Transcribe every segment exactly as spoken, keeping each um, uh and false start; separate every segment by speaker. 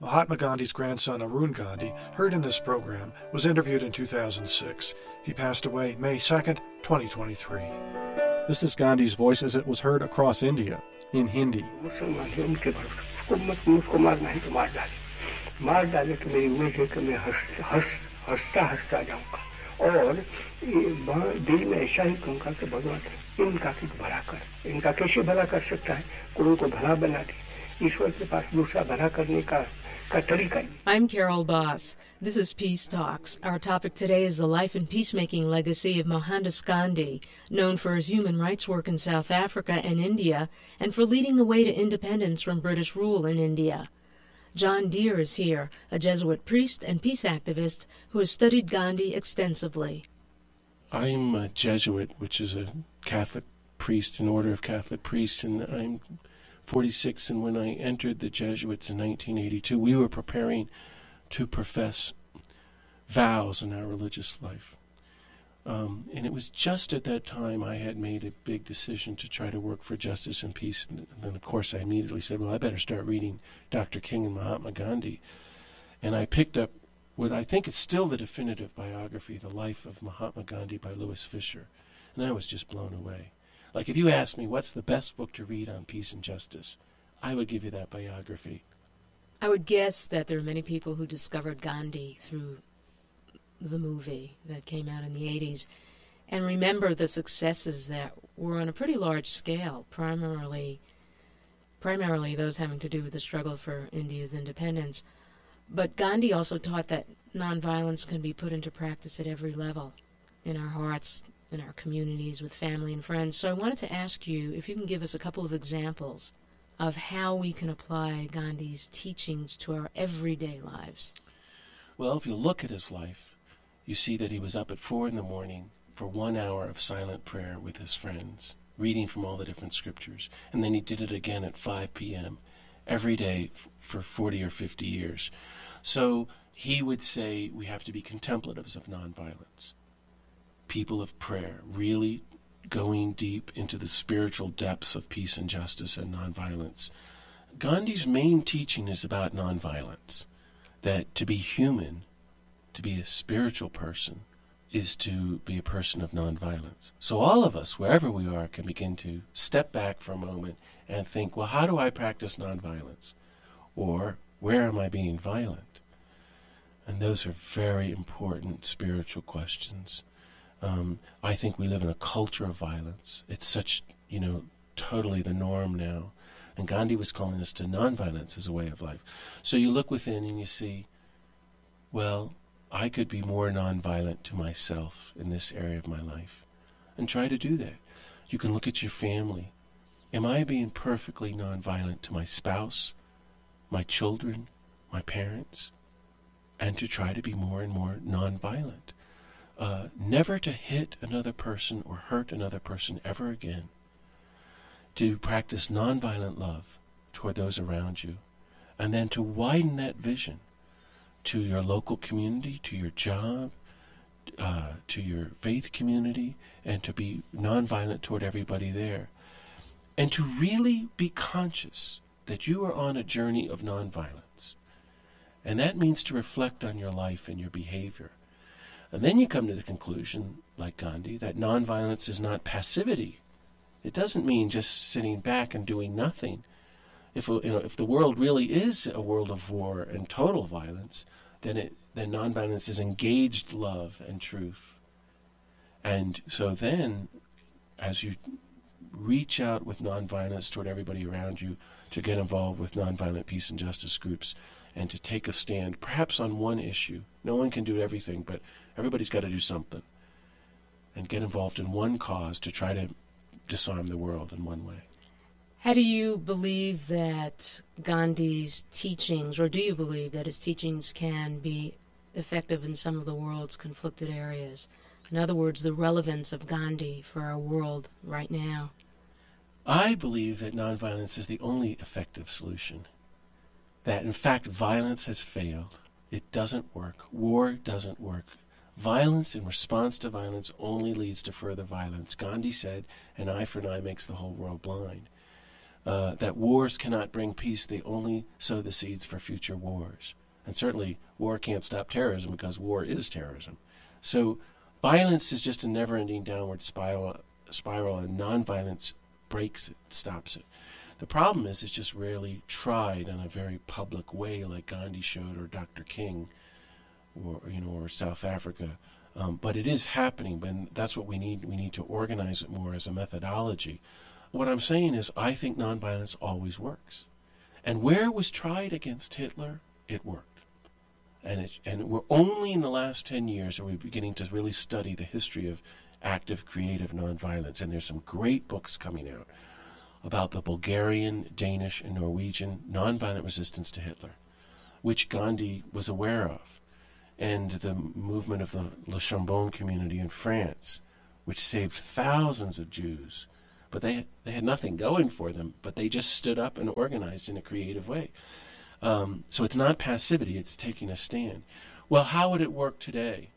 Speaker 1: Mahatma Gandhi's grandson Arun Gandhi, heard in this program, was interviewed in two thousand six. He passed away May second, twenty twenty-three. This is Gandhi's voice as it was heard across India, in Hindi.
Speaker 2: और दिल में ऐसा ही कहूँगा कि भगवान इनका भी भला कर, इनका कैसे भला कर सकता है? कोई को भला बना दे, ईश्वर के पास दूसरा भला करने का का तरीका ही.
Speaker 3: I'm Carol Boss. This is Peace Talks. Our topic today is the life and peacemaking legacy of Mohandas Gandhi, known for his human rights work in South Africa and India, and for leading the way to independence from British rule in India. John Deere is here, a Jesuit priest and peace activist who has studied Gandhi extensively.
Speaker 4: I'm a Jesuit, which is a Catholic priest, an order of Catholic priests, and I'm forty-six, and when I entered the Jesuits in nineteen eighty-two, we were preparing to profess vows in our religious life. Um, and it was just at that time I had made a big decision to try to work for justice and peace. And then, of course, I immediately said, well, I better start reading Doctor King and Mahatma Gandhi. And I picked up what I think is still the definitive biography, The Life of Mahatma Gandhi by Louis Fisher. And I was just blown away. Like, if you asked me what's the best book to read on peace and justice, I would give you that biography.
Speaker 3: I would guess that there are many people who discovered Gandhi through the movie that came out in the eighties and remember the successes that were on a pretty large scale, primarily primarily those having to do with the struggle for India's independence. But Gandhi also taught that nonviolence can be put into practice at every level, in our hearts, in our communities, with family and friends. So I wanted to ask you if you can give us a couple of examples of how we can apply Gandhi's teachings to our everyday lives.
Speaker 4: Well, if you look at his life, you see that he was up at four in the morning for one hour of silent prayer with his friends, reading from all the different scriptures. And then he did it again at five p.m. every day f- for forty or fifty years. So he would say we have to be contemplatives of nonviolence, people of prayer, really going deep into the spiritual depths of peace and justice and nonviolence. Gandhi's main teaching is about nonviolence, that to be human, to be a spiritual person, is to be a person of nonviolence. So all of us, wherever we are, can begin to step back for a moment and think, well, how do I practice nonviolence? Or, where am I being violent? And those are very important spiritual questions. Um, I think we live in a culture of violence. It's such, you know, totally the norm now. And Gandhi was calling us to nonviolence as a way of life. So you look within and you see, well, I could be more nonviolent to myself in this area of my life, and try to do that. You can look at your family. Am I being perfectly nonviolent to my spouse, my children, my parents? And to try to be more and more nonviolent. Uh, never to hit another person or hurt another person ever again. To practice nonviolent love toward those around you, and then to widen that vision to your local community, to your job, uh, to your faith community, and to be nonviolent toward everybody there. And to really be conscious that you are on a journey of nonviolence. And that means to reflect on your life and your behavior. And then you come to the conclusion, like Gandhi, that nonviolence is not passivity. It doesn't mean just sitting back and doing nothing. If, you know, if the world really is a world of war and total violence, then it then nonviolence is engaged love and truth. And so then, as you reach out with nonviolence toward everybody around you, to get involved with nonviolent peace and justice groups, and to take a stand, perhaps on one issue. No one can do everything, but everybody's got to do something. And get involved in one cause to try to disarm the world in one way.
Speaker 3: How do you believe that Gandhi's teachings, or do you believe that his teachings can be effective in some of the world's conflicted areas? In other words, the relevance of Gandhi for our world right now.
Speaker 4: I believe that nonviolence is the only effective solution. That, in fact, violence has failed. It doesn't work. War doesn't work. Violence in response to violence only leads to further violence. Gandhi said, an eye for an eye makes the whole world blind. uh, that wars cannot bring peace. They only sow the seeds for future wars. And certainly war can't stop terrorism because war is terrorism. So violence is just a never-ending downward spiral, spiral and nonviolence breaks it, stops it. The problem is it's just rarely tried in a very public way like Gandhi showed or Doctor King or, you know, or South Africa. Um, but it is happening, and that's what we need. We need to organize it more as a methodology. What I'm saying is I think nonviolence always works. And where it was tried against Hitler, it worked. And, it, and we're only in the last ten years are we beginning to really study the history of active, creative nonviolence. And there's some great books coming out about the Bulgarian, Danish, and Norwegian nonviolent resistance to Hitler, which Gandhi was aware of, and the movement of the Le Chambon community in France, which saved thousands of Jews. But they, they had nothing going for them, but they just stood up and organized in a creative way. Um, so it's not passivity, it's taking a stand. Well, how would it work today?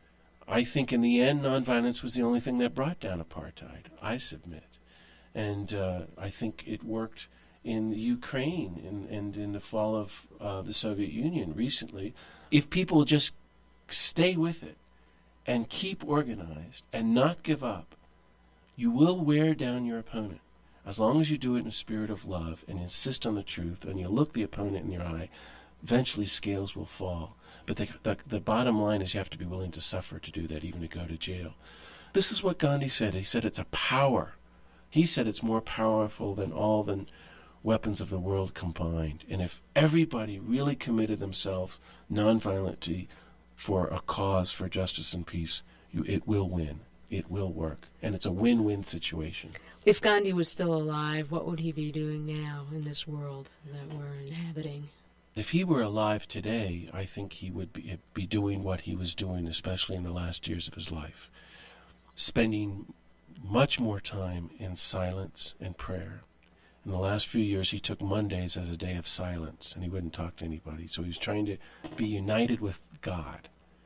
Speaker 4: I think in the end, nonviolence was the only thing that brought down apartheid, I submit. And uh, I think it worked in the Ukraine and, and in the fall of uh, the Soviet Union recently. If people just stay with it and keep organized and not give up, you will wear down your opponent. As long as you do it in a spirit of love and insist on the truth and you look the opponent in your eye, eventually scales will fall. But the, the, the bottom line is you have to be willing to suffer to do that, even to go to jail. This is what Gandhi said. He said it's a power. He said it's more powerful than all the weapons of the world combined. And if everybody really committed themselves nonviolently for a cause for justice and peace, you, it will win. It will work. And it's a win-win situation.
Speaker 3: If Gandhi was still alive, what would he be doing now in this world that we're inhabiting?
Speaker 4: If he were alive today, I think he would be, be doing what he was doing, especially in the last years of his life, spending much more time in silence and prayer. In the last few years, he took Mondays as a day of silence, and he wouldn't talk to anybody. So he was trying to be united with God,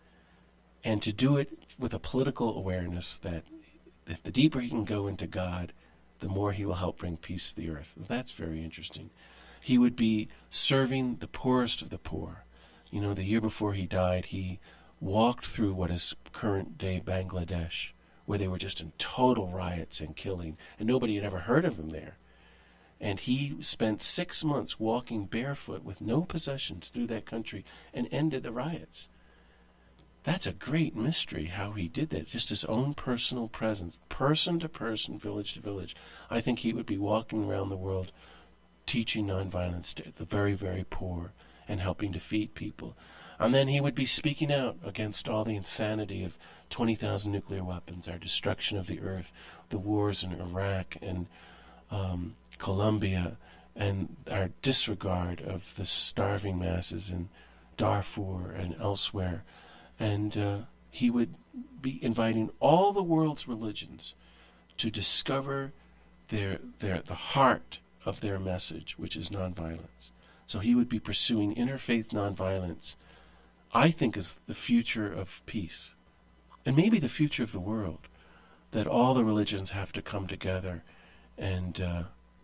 Speaker 4: and to do it with a political awareness that if the deeper he can go into God, the more he will help bring peace to the earth. That's very interesting. He would be serving the poorest of the poor. You know, the year before he died, he walked through what is current-day Bangladesh, where they were just in total riots and killing, and nobody had ever heard of him there. And he spent six months walking barefoot with no possessions through that country and ended the riots. That's a great mystery, how he did that, just his own personal presence, person to person, village to village. I think he would be walking around the world teaching nonviolence to the very, very poor and helping to feed people. And then he would be speaking out against all the insanity of twenty thousand nuclear weapons, our destruction of the earth, the wars in Iraq and um, Colombia, and our disregard of the starving masses in Darfur and elsewhere. And uh, he would be inviting all the world's religions to discover their, their, the heart of their message, which is nonviolence. So he would be pursuing interfaith nonviolence, I think, is the future of peace, and maybe the future of the world, that all the religions have to come together and uh,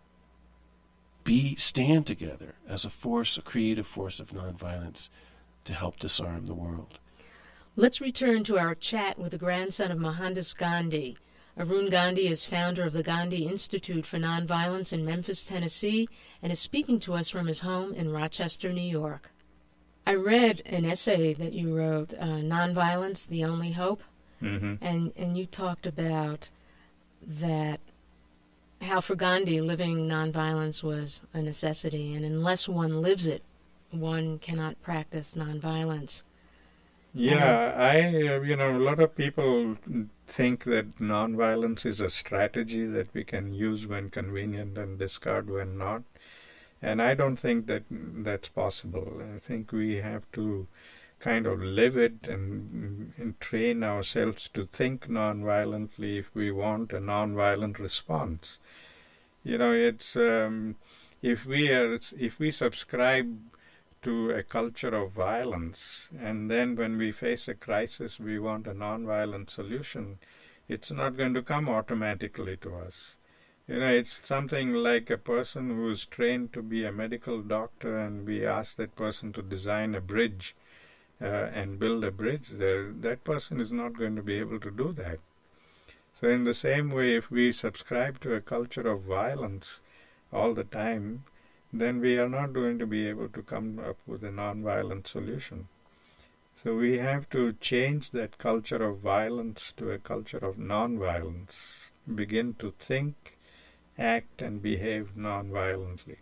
Speaker 4: be stand together as a force, a creative force of nonviolence to help disarm the world.
Speaker 3: Let's return to our chat with the grandson of Mohandas Gandhi. Arun Gandhi is founder of the Gandhi Institute for Nonviolence in Memphis, Tennessee, and is speaking to us from his home in Rochester, New York. I read an essay that you wrote, uh, Nonviolence, the Only Hope,
Speaker 5: mm-hmm.
Speaker 3: and, and you talked about that, how for Gandhi living nonviolence was a necessity, and unless one lives it, one cannot practice nonviolence.
Speaker 5: Yeah, I, uh, you know, a lot of people think that nonviolence is a strategy that we can use when convenient and discard when not. And I don't think that that's possible. I think we have to kind of live it and, and train ourselves to think nonviolently if we want a nonviolent response. You know, it's, um, if we are, if we subscribe to a culture of violence, and then when we face a crisis we want a non-violent solution, it's not going to come automatically to us. You know, it's something like a person who is trained to be a medical doctor, and we ask that person to design a bridge uh, and build a bridge there. That person is not going to be able to do that. So in the same way, if we subscribe to a culture of violence all the time, then we are not going to be able to come up with a non-violent solution. So we have to change that culture of violence to a culture of non-violence, begin to think, act, and behave non-violently.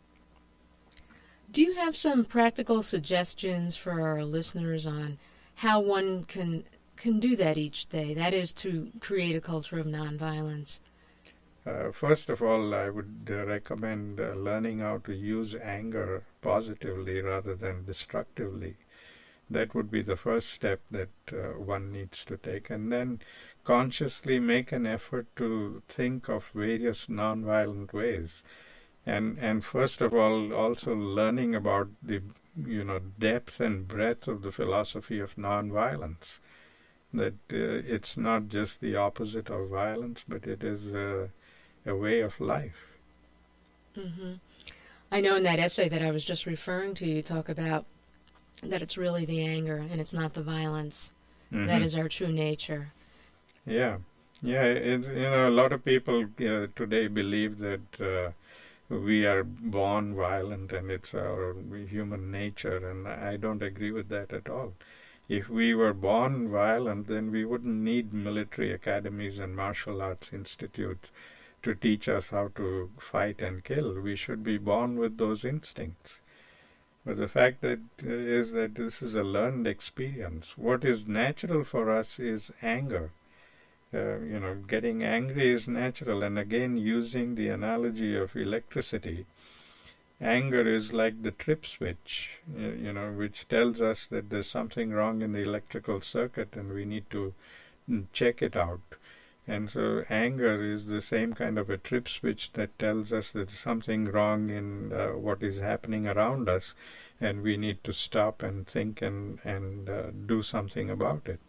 Speaker 3: Do you have some practical suggestions for our listeners on how one can can do that each day? That is, to create a culture of nonviolence.
Speaker 5: Uh, first of all, I would uh, recommend uh, learning how to use anger positively rather than destructively. That would be the first step that uh, one needs to take. And then consciously make an effort to think of various nonviolent ways. And and first of all, also learning about the you know depth and breadth of the philosophy of nonviolence. That uh, it's not just the opposite of violence, but it is a, a way of life.
Speaker 3: Mm-hmm. I know in that essay that I was just referring to, you talk about that it's really the anger and it's not the violence. Mm-hmm. That is our true nature.
Speaker 5: Yeah, yeah. It, you know, a lot of people uh, today believe that uh, we are born violent and it's our human nature, and I don't agree with that at all. If we were born violent, then we wouldn't need military academies and martial arts institutes to teach us how to fight and kill. We should be born with those instincts. But the fact that uh, is that this is a learned experience. What is natural for us is anger. Uh, you know, getting angry is natural. And again, using the analogy of electricity, anger is like the trip switch, you know, which tells us that there's something wrong in the electrical circuit and we need to check it out. And so anger is the same kind of a trip switch that tells us that there's something wrong in uh, what is happening around us, and we need to stop and think and, and uh, do something about it.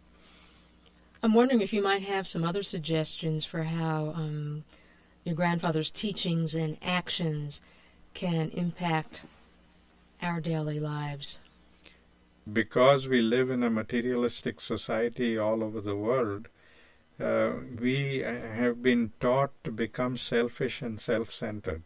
Speaker 3: I'm wondering if you might have some other suggestions for how um, your grandfather's teachings and actions can impact our daily lives.
Speaker 5: Because we live in a materialistic society all over the world, uh, we have been taught to become selfish and self-centered.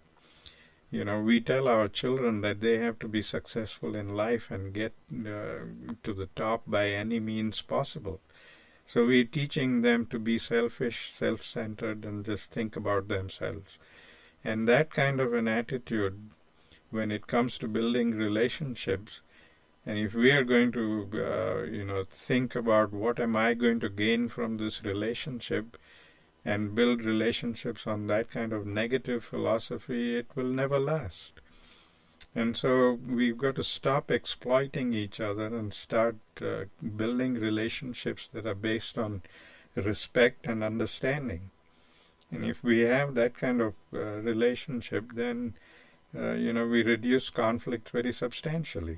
Speaker 5: You know, we tell our children that they have to be successful in life and get uh, to the top by any means possible. So we're teaching them to be selfish, self-centered, and just think about themselves. And that kind of an attitude, when it comes to building relationships, and if we are going to, uh, you know, think about what am I going to gain from this relationship and build relationships on that kind of negative philosophy, it will never last. And so we've got to stop exploiting each other and start uh, building relationships that are based on respect and understanding. And if we have that kind of uh, relationship, then, uh, you know, we reduce conflict very substantially.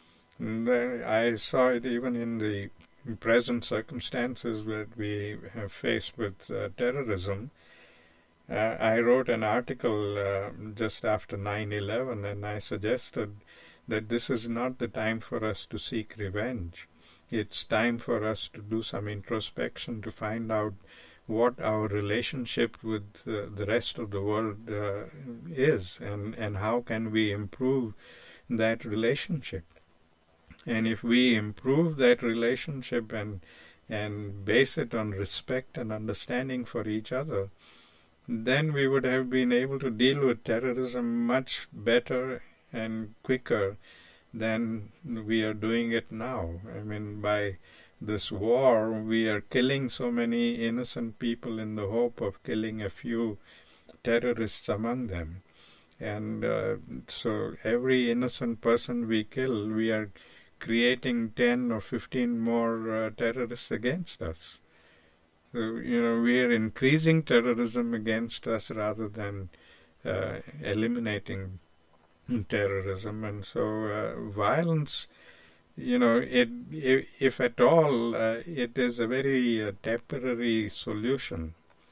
Speaker 5: And uh, I saw it even in the present circumstances that we have faced with uh, terrorism. Uh, I wrote an article uh, just after nine eleven, and I suggested that this is not the time for us to seek revenge. It's time for us to do some introspection to find out what our relationship with uh, the rest of the world uh, is, and, and how can we improve that relationship. And if we improve that relationship and and base it on respect and understanding for each other, then we would have been able to deal with terrorism much better and quicker than we are doing it now. I mean, by this war, we are killing so many innocent people in the hope of killing a few terrorists among them. And uh, so every innocent person we kill, we are creating ten or fifteen more uh, terrorists against us. So, you know, we are increasing terrorism against us rather than uh, eliminating terrorism. And so uh, violence, you know, it, if, if at all, uh, it is a very uh, temporary solution.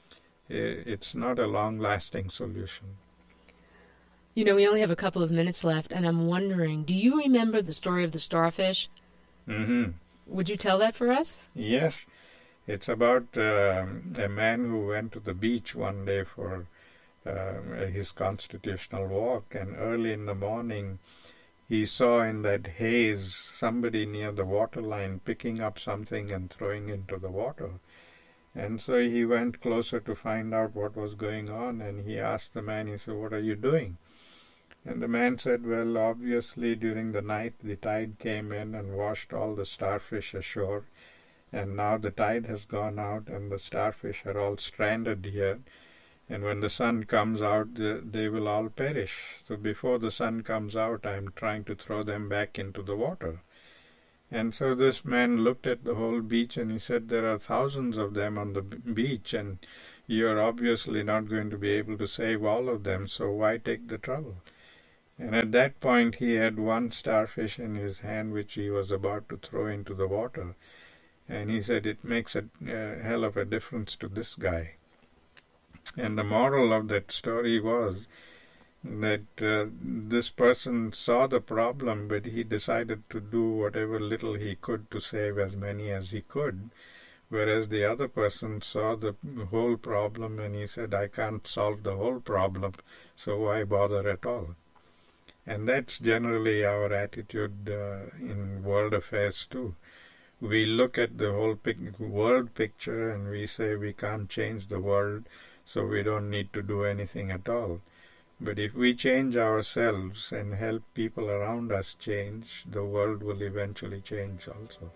Speaker 5: it's not a long-lasting solution.
Speaker 3: You know, we only have a couple of minutes left, and I'm wondering, do you remember the story of the starfish?
Speaker 5: Mm-hmm.
Speaker 3: Would you tell that for us?
Speaker 5: Yes. It's about uh, a man who went to the beach one day for uh, his constitutional walk, and early in the morning he saw in that haze somebody near the waterline picking up something and throwing into the water. And so he went closer to find out what was going on, and he asked the man, he said, "What are you doing?" And the man said, "Well, obviously during the night the tide came in and washed all the starfish ashore, and now the tide has gone out and the starfish are all stranded here, and when the sun comes out they will all perish. So before the sun comes out I am trying to throw them back into the water." And so this man looked at the whole beach and he said, "There are thousands of them on the beach, and you are obviously not going to be able to save all of them, so why take the trouble?" And at that point he had one starfish in his hand which he was about to throw into the water. And he said, "It makes a uh, hell of a difference to this guy." And the moral of that story was that uh, this person saw the problem, but he decided to do whatever little he could to save as many as he could, whereas the other person saw the whole problem and he said, "I can't solve the whole problem, so why bother at all?" And that's generally our attitude uh, in world affairs too. We look at the whole pic- world picture and we say we can't change the world, so we don't need to do anything at all. But if we change ourselves and help people around us change, the world will eventually change also.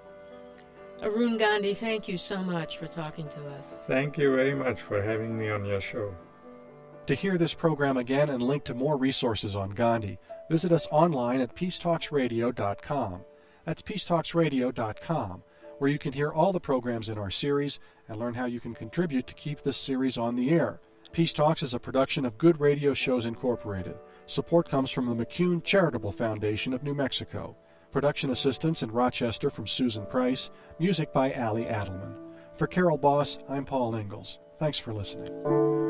Speaker 3: Arun Gandhi, thank you so much for talking to us.
Speaker 5: Thank you very much for having me on your show.
Speaker 1: To hear this program again and link to more resources on Gandhi, visit us online at peace talks radio dot com. That's peace talks radio dot com, where you can hear all the programs in our series and learn how you can contribute to keep this series on the air. Peace Talks is a production of Good Radio Shows Incorporated. Support comes from the McCune Charitable Foundation of New Mexico. Production assistance in Rochester from Susan Price. Music by Allie Adelman. For Carol Boss, I'm Paul Ingalls. Thanks for listening.